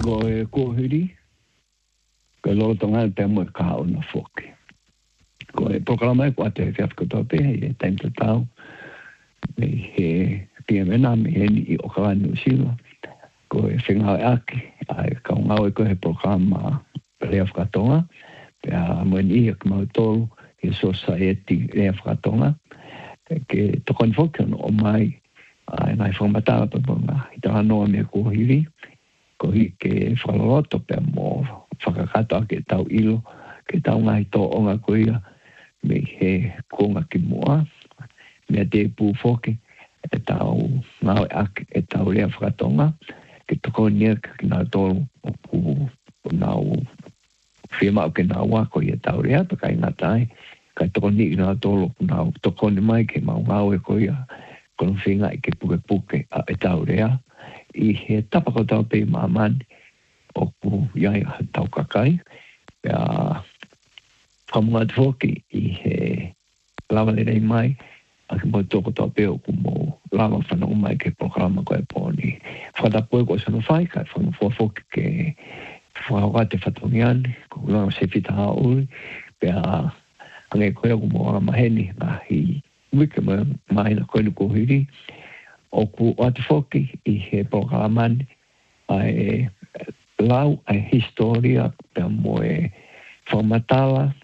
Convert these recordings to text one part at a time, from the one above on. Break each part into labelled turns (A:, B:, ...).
A: Go e kuhiri. Ko lo tonga te mo ka ona foki. Ko e programa ko ate fiat ko tope e tempo tau. Me he piemena me ni o ka no silo. Ko e whenga aki, ai ka ngau e ko he programa Lea Whakatonga, pia mwini ia ki mautolu, he society Lea Whakatonga, ke tokoni whokion o mai, ai ngai whamatara papunga, i taha noa mea kuhiri, ko hi ke whaloloto pia mo whakakato ake tau ilo, ke tau ngai tō onga kuia, me he konga ki mua, mea te pū whoki, e tau ngau ake e tau Lea Whakatonga, ke toko nia ki nga tolu o ku nau whima o ke nga wako i e tau rea pa kai ngatai kai toko ni ki nga tolu ku nau toko ni mai ke mau ngau e koia kono whinga i ke puke a e tau rea i he tapako tau pe mamani o ku iai a tau kakai pia whamunga tfoki i he lava lerei mai a ke mo toko tau pe o ku mo lava whanau mai ke programa koe pōni. Whatapoe ko sanu whai, kai whanawhofoki ke whakawate whatongiane, ko langa se whita hauri, pia ange koea ko moa maheni, nga hi wike mahina koe nuko hiri, o ku wate whoki i he programani, ai lau, ai historia, pia moe whamatala,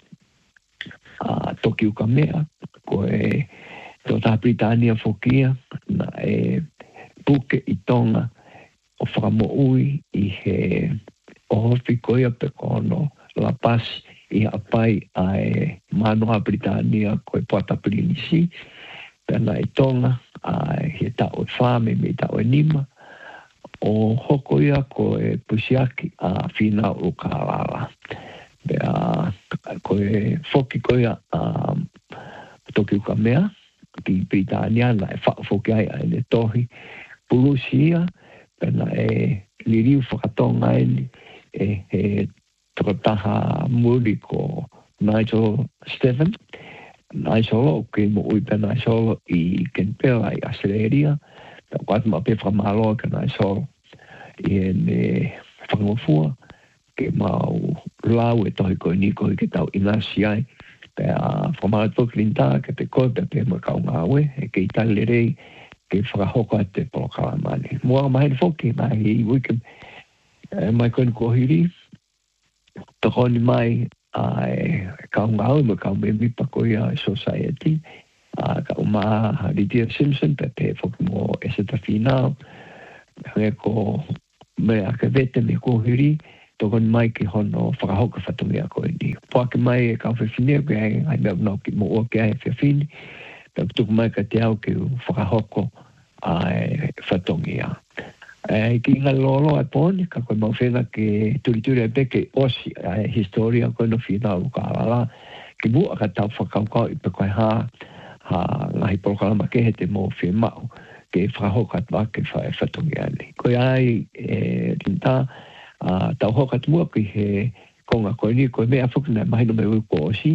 A: toki uka mea, koe Tota Britania Fokia, na e puke i tonga o whakamoui i he ohofi koia pe kono La Paz i apai ai Manoa Britania koe Puata Pirinisi, pena i tonga ai he tau e whame me tau e nima, o hokoia koe Pusiaki a whina o Kālala. Pea koe whoki koia a toki uka mea, ki Britania na e whakafoki ai ai ne tohi pulusia pena e liriu whakatonga e he trotaha muri ko Nigel Stephen Nigel ke mo ui pena Nigel i Canberra i Australia ta kwatma pe whamaloa ka Nigel i ne whangofua ke mau lau e tohi koe ni koe ke tau inasi ai pea whamarato klinta ke te koe pe mo kau ngawe e ke itali rei ke whakahoko a te polokalamani. Mua mahen whoki mai i wike mai koe kohiri toko ni mai ai kau ngawe mo kau me mipa koe a society ka uma Lydia Simpson pe whoki mo eseta whinau hange ko me ake vete me kohiri toko ni mai ki hono whakahoka whatungi a koe ni. Puake mai e kau whewhinia koe ai mea unau ki mo ua ki ai whewhini. Pea tuku mai ka te au ki whakahoko ai whatungi a. Ki inga lolo ai pōni, ka koe mau whenga ke turituri ai peke osi ai historia koe no whinau Kālala. Ki mua ka tau whakaukau i pe koe ngahi polokalama ke he te mō whemau ke whakahoka atwa ke whatungi ani. Koe ai rinta tau hoka tumua ki he konga koe ni, koe mea whuki nei mahino me ui ko osi.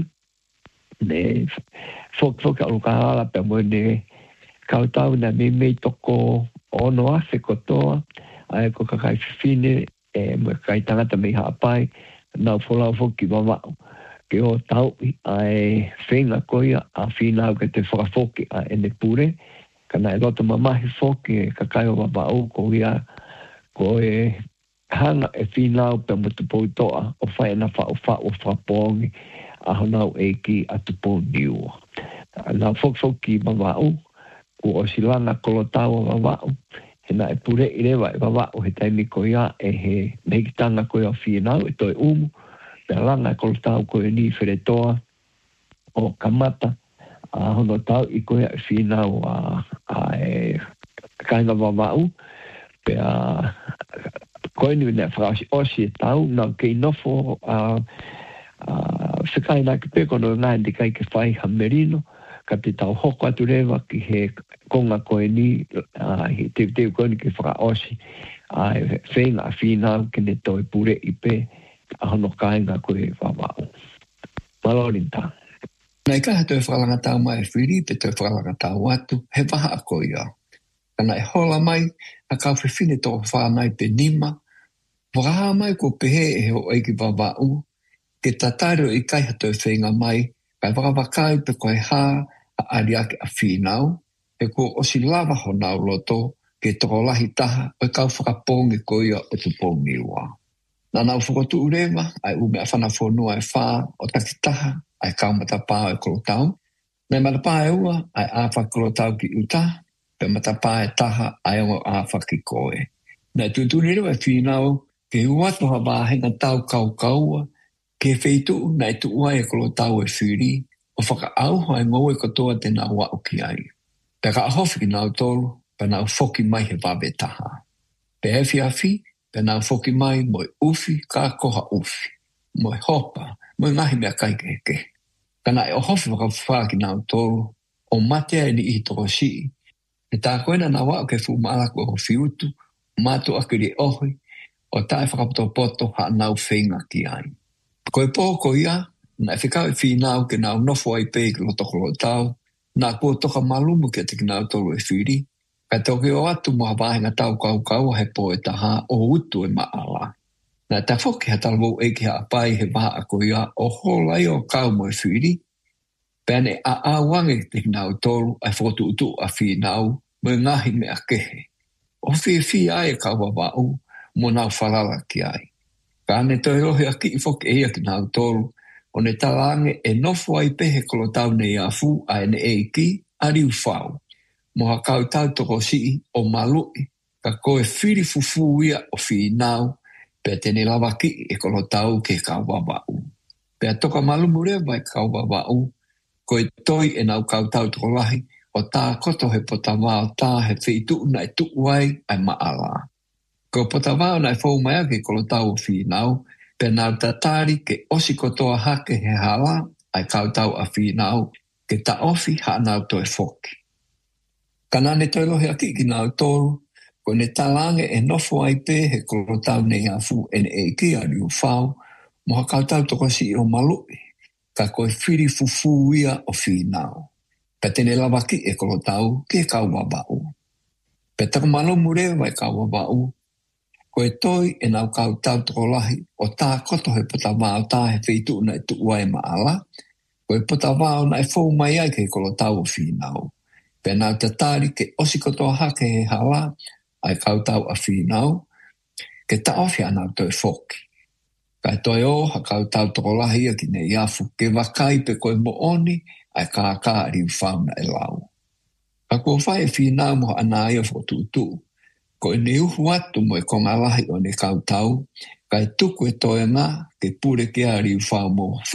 A: Ne whuki alu Kālala pia moe ne kautau na me toko ono afe kotoa, ai ko kakai whiwhine, moe kakai tangata me haapai, nau wholau whuki wawau. Ke o tau ai whenga koia a whinau ke te whakawhoki a ene pure, kana e roto mamahi whoki kakai o wawau ko ia ko hanga e whinau pe mo tupo toa o whaena wha o whapongi a honau e ki a tupo niua. Nā whokwhoki mawau, ko o silanga kolotau a mawau, he na e pure i rewa e mawau he taimi ko ia e he neikitanga ko ia whinau e toi umu, pe langa e kolotau ko e ni wheretoa o kamata a hono tau i ko ia e whinau a e kainga mawau, pe koe ni ne whakasi osi e tau, nā kei nofo whikai nā ki peko no ngā ndi kai ke whai hamerino, ka te tau hoko atu rewa ki he konga koe ni, te teo koe ni ke whaka osi, whenga a whinau ke ne toi pure i pe, a hono kāinga koe wawau. Malorinta.
B: Nei ka he toi whakalanga mai e whiri, pe toi whakalanga tau atu, he waha a koe ia. Kana e hola mai, a kau whiwhine tō whanai pe nima, Wakaha mai ko pehe e ho eiki wawau, ke tataro I kai hato e whenga mai, kai wakawakai pe koe hā a ariake a whinau, e ko osi lava ho nau loto, ke toko lahi taha, o kau whakapongi ko ia o tu pongi ua. Nā nau whakotu urewa, ai ume a whana whonua e whā, o takitaha, ai kau matapā e kolotau, nei matapā e ua, ai āwha kolotau ki uta, pe matapā e taha, ai ongo āwha ki koe. Nei tuntuni rewa e whinau, ke uatu ha wāhenga tau kau kaua, ke wheitu nei tu ua e kolotau e whiri, o whaka au hoa e ngau e katoa te nā wau ki ai. Pe ka ahofi ki nau tolu, pe nau whoki mai he wawe taha. Pe e whiawhi, pe nau whoki mai moi ufi ka koha ufi, moi hopa, moi ngahi mea kaike heke. Kana e o hofi waka whā ki nau tolu, o matea e ni I toko sii, e tā koena nā wau ke fu malako o whiutu, mātu akiri ohi, o tae whakapoto ha nau whenga ki ai. Koe pō ko ia, na e whikau e whinau ke nau nofo ai pē ki lotoko tau, nā kua toka malumu ke te ki nau tolu e whiri, kai toke o atu moha wāhenga tau kau he pō e taha o utu e maala. Nā tā whoki ha talwau e ki ha apai he waha a ko ia o holai o kau mo e whiri, pēne a awange te ki nau tolu ai whotu utu a whinau mo ngahi me a kehe. O whi ai e kau wawau, mo nau whalala ki ai. Ka ane toi rohi a ki I whoki e ia ki nau tolu, o ne talange e nofo ai pehe kolotau ne iafu a ene e ki a riu whau. Moha kau tau toko sii o malui, ka koe whiri fufu ia o whinau, pe tene lawa ki e kolotau ke kau wawau. Pe a toka malumu rewa e kau wawau, koe toi e nau kau tau toko lahi, o tā koto he potawao tā he whitu nai tuuai ai maala. Ko potawao nai whau mai ake kolotau o whinau, pe nau tatari ke osi kotoa hake he hala ai kautau a whinau, ke ta ofi ha nau toi whoki. Kanane toi lohi aki ki nau tolu, ko ne talange e nofo ai pē he kolotau nei afu ene e ki a riu whau, moha kautau toko si o malui, ka koe whiri fufu ia o whinau. Pe tene lawaki e kolotau ke kau wawau. Pe tako malomu rewa e kau wawau, koe toi e nau kau tau toko lahi o tā koto he potawao tā he whitu na e tuua e maala, koe potawao na e whau mai ai ke kolotau o whinau. Pe nau tatari ke osi kotoa hake he hala ai kau tau a whinau, ke ta ofi anau toi whoki. Kai toi o ha kau tau toko lahi a ki ne iafu ke wakai pe koe mooni ai kā riu whauna e lau. Ka kua whai e whinau mo ana ia whotutu, ko e ne uhu atu mo e konga lahi o ne kau tau, kai tuku e toi ngā ke pure ke a riu whau mo